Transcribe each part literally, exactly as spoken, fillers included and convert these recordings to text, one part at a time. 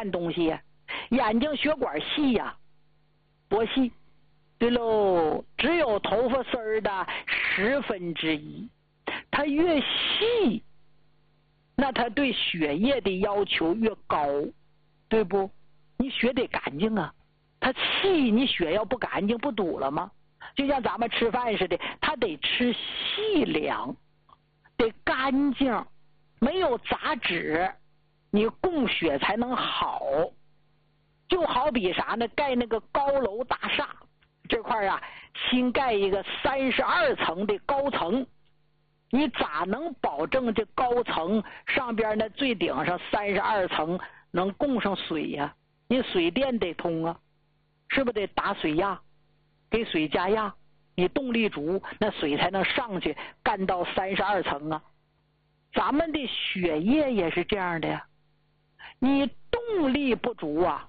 看东西呀？眼睛血管细呀，多细？对喽，只有头发丝儿的十分之一。它越细，那它对血液的要求越高，对不？你血得干净啊，它细，你血要不干净不堵了吗？就像咱们吃饭似的，它得吃细粮，得干净，没有杂质，你供血才能好。就好比啥呢？盖那个高楼大厦这块啊，新盖一个三十二层的高层，你咋能保证这高层上边那最顶上三十二层能供上水呀、啊？你水电得通啊，是不是得打水压，给水加压，你动力足，那水才能上去干到三十二层啊。咱们的血液也是这样的呀，你动力不足啊。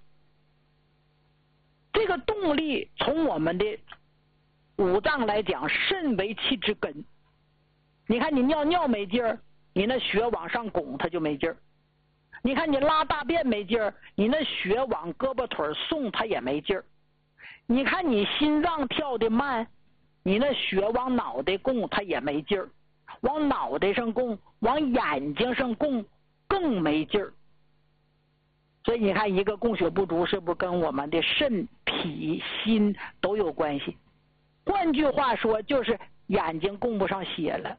这个动力从我们的五脏来讲，肾为气之根。你看你尿尿没劲儿，你那血往上拱它就没劲儿。你看你拉大便没劲儿，你那血往胳膊腿送它也没劲儿。你看你心脏跳得慢，你那血往脑袋供它也没劲儿，往脑袋上供，往眼睛上供更没劲儿。所以你看一个供血不足，是不是跟我们的肾、脾、心都有关系？换句话说，就是眼睛供不上血了，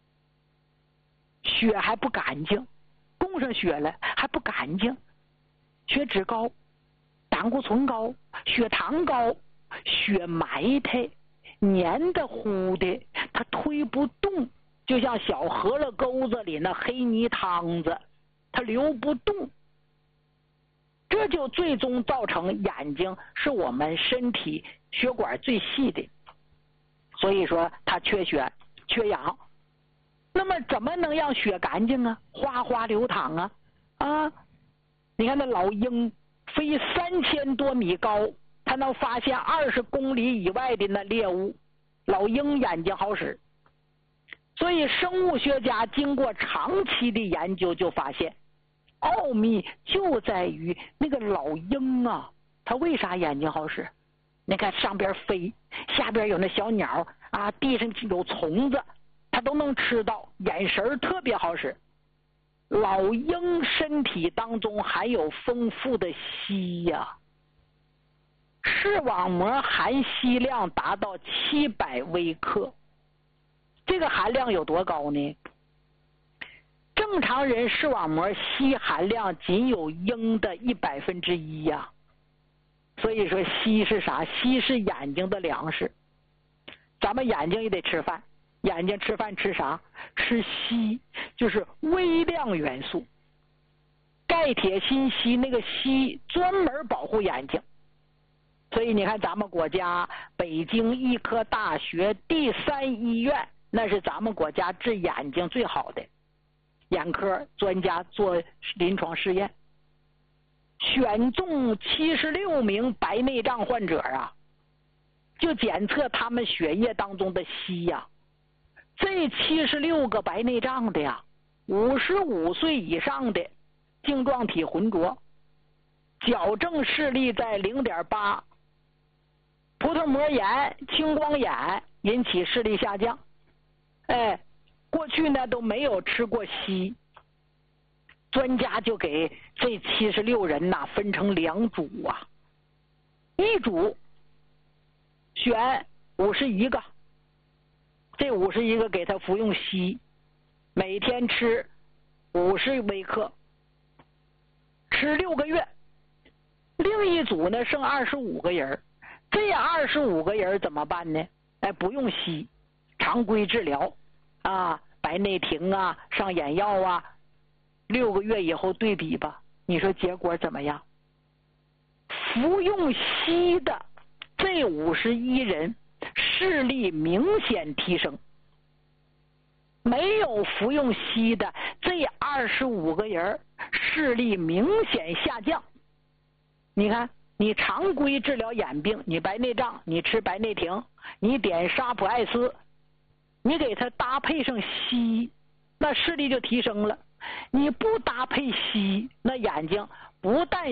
血还不干净，供上血了还不干净，血脂高，胆固醇高，血糖高，血埋汰，黏的糊的，它推不动，就像小河了沟子里那黑泥汤子，它流不动。这就最终造成眼睛是我们身体血管最细的，所以说它缺血缺氧。那么怎么能让血干净啊？哗哗流淌啊啊！你看那老鹰飞三千多米高，它能发现二十公里以外的那猎物。老鹰眼睛好使，所以生物学家经过长期的研究就发现，奥秘就在于那个老鹰啊，它为啥眼睛好使？你看上边飞，下边有那小鸟啊，地上有虫子，它都能吃到，眼神特别好使。老鹰身体当中含有丰富的硒呀、啊，视网膜含硒量达到七百微克，这个含量有多高呢？正常人视网膜硒含量仅有鹰的一百分之一呀，所以说硒是啥？硒是眼睛的粮食。咱们眼睛也得吃饭，眼睛吃饭吃啥？吃硒，就是微量元素，钙、铁、锌、硒，那个硒专门保护眼睛。所以你看咱们国家北京医科大学第三医院，那是咱们国家治眼睛最好的。眼科专家做临床试验，选中七十六名白内障患者啊，就检测他们血液当中的硒呀、啊。这七十六个白内障的呀，五十五岁以上的，晶状体浑浊，矫正视力在 零点八， 葡萄膜炎、青光眼引起视力下降。哎。过去呢都没有吃过硒，专家就给这七十六人呐分成两组啊，一组选五十一个，这五十一个给他服用硒，每天吃五十微克，吃六个月。另一组呢剩二十五个人，这二十五个人怎么办呢？哎，不用硒，常规治疗。啊，白内停啊，上眼药啊，六个月以后对比吧，你说结果怎么样？服用硒的这五十一人视力明显提升，没有服用硒的这二十五个人视力明显下降。你看，你常规治疗眼病，你白内障，你吃白内停，你点沙普艾斯。你给它搭配上硒，那视力就提升了。你不搭配硒，那眼睛不但